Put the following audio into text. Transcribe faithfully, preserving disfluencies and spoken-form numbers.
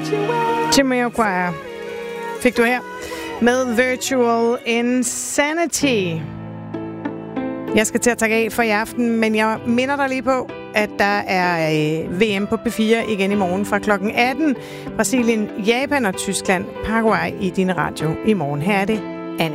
Jamiroquai fik du her med Virtual Insanity. Jeg skal til at takke af for i aften, men jeg minder dig lige på, at der er V M på P fire igen i morgen fra klokken atten. Brasilien, Japan og Tyskland, Paraguay i din radio i morgen. Her er det